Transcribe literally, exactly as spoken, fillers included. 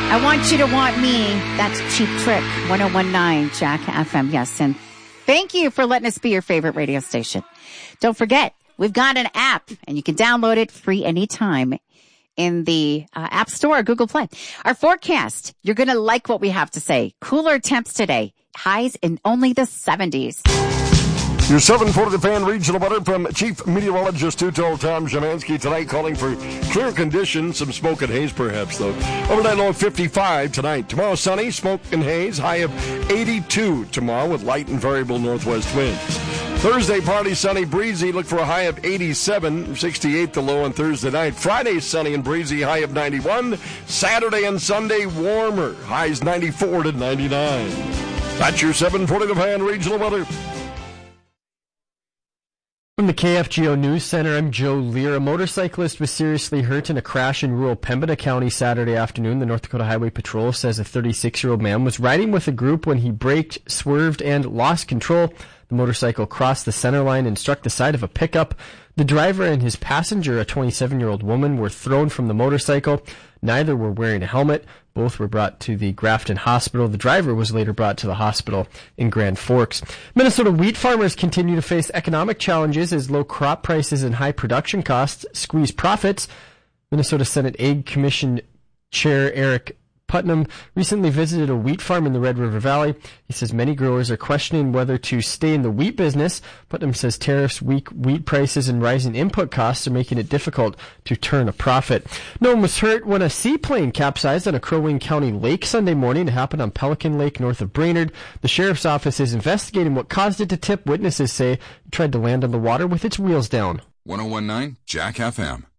I want you to want me. That's Cheap Trick, one oh one point nine Jack F M. Yes, and thank you for letting us be your favorite radio station. Don't forget, we've got an app, and you can download it free anytime in the uh, App Store or Google Play. Our forecast, you're going to like what we have to say. Cooler temps today. Highs in only the seventies. Your seven forty The Fan regional weather from Chief Meteorologist Tuto Tom Szymanski tonight, calling for clear conditions, some smoke and haze perhaps though. Overnight low of fifty-five tonight. Tomorrow sunny, smoke and haze, high of eighty-two tomorrow with light and variable northwest winds. Thursday, partly sunny, breezy, look for a high of eighty-seven, sixty-eight the low on Thursday night. Friday, sunny and breezy, high of ninety-one. Saturday and Sunday, warmer, highs ninety-four to ninety-nine. That's your seven forty The Fan regional weather. From the K F G O News Center, I'm Joe Lear. A motorcyclist was seriously hurt in a crash in rural Pembina County Saturday afternoon. The North Dakota Highway Patrol says a thirty-six-year-old man was riding with a group when he braked, swerved, and lost control. The motorcycle crossed the center line and struck the side of a pickup. The driver and his passenger, a twenty-seven-year-old woman, were thrown from the motorcycle. Neither were wearing a helmet. Both were brought to the Grafton Hospital. The driver was later brought to the hospital in Grand Forks. Minnesota wheat farmers continue to face economic challenges as low crop prices and high production costs squeeze profits. Minnesota Senate Ag Commission Chair Eric Putnam recently visited a wheat farm in the Red River Valley. He says many growers are questioning whether to stay in the wheat business. Putnam says tariffs, weak wheat prices, and rising input costs are making it difficult to turn a profit. No one was hurt when a seaplane capsized on a Crow Wing County lake Sunday morning. It happened on Pelican Lake north of Brainerd. The sheriff's office is investigating what caused it to tip. Witnesses say it tried to land on the water with its wheels down. one oh one point nine Jack F M.